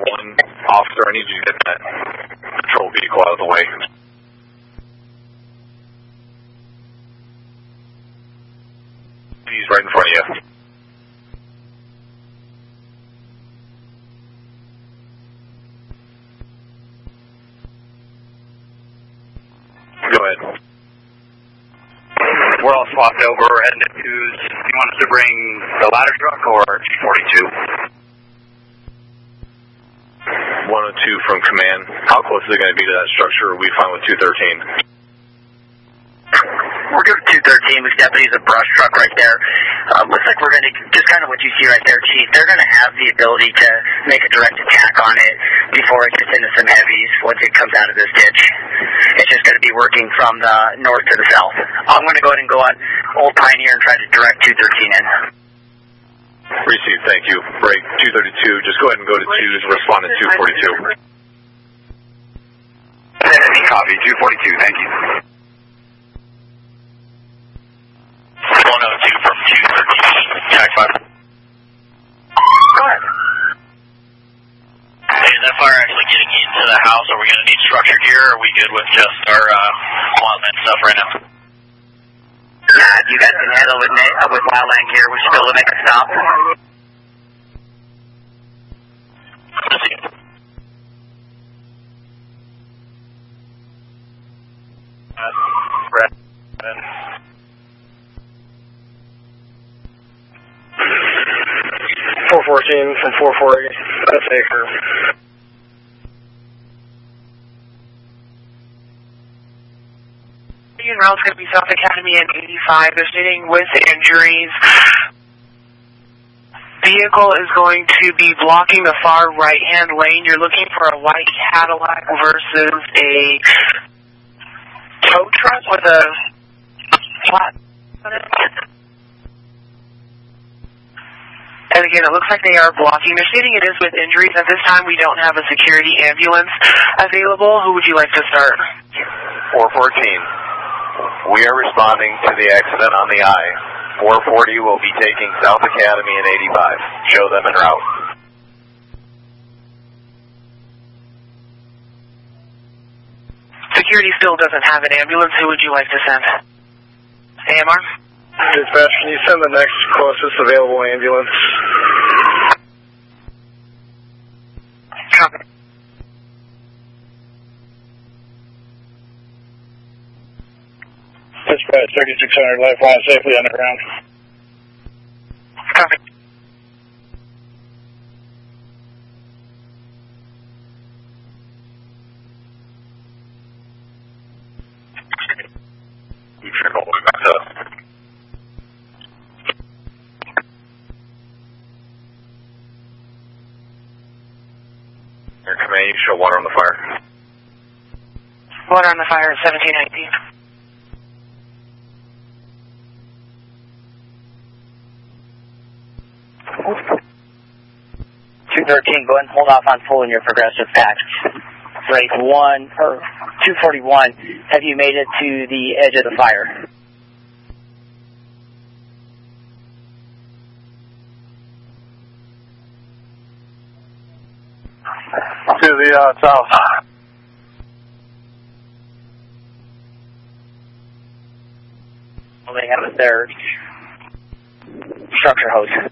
1, officer, I need you to get that patrol vehicle out of the way. He's right in front of you. Go ahead. We're all swapped over. We're heading to 2s. You want us to bring the ladder truck or 42? 102 from command. How close is it going to be to that structure? Are we fine with 213? We're good with 213 with deputies, a brush truck right there. Looks like we're going to, just kind of what you see right there, Chief, they're going to have the ability to make a direct attack on it before it gets into some heavies once it comes out of this ditch. It's just going to be working from the north to the south. I'm going to go ahead and go on Old Pioneer and try to direct 213 in. Received, thank you. Break 232. Just go ahead and go to 2s. Respond to 242. Copy, 242, thank you. 102 from 213. Attack 5. Go ahead. Hey, is that fire actually getting into the house? Are we going to need structured gear, or are we good with just our wildland stuff right now? You guys can handle with wildland gear. We should be able to make a stop. Brad. 414 from 440. That's Acre. Union Route's going to be South Academy and 85. They're sitting with injuries. Vehicle is going to be blocking the far right-hand lane. You're looking for a white Cadillac versus a tow truck with a flat on it. And again, it looks like they are blocking. They're stating it is with injuries. At this time, we don't have a security ambulance available. Who would you like to start? 414. We are responding to the accident on the I. 440 will be taking South Academy and 85. Show them en route. Security still doesn't have an ambulance. Who would you like to send? AMR? Dispatch, can you send the next closest available ambulance? Copy. Dispatch, 3600 Lifeline safely underground. Copy. We check all the way back up. Your command, you show water on the fire. Water on the fire at 1719. Go ahead and hold off on pulling your progressive package. Break 1, or 241, have you made it to the edge of the fire? To the south. Well, they have their structure hose.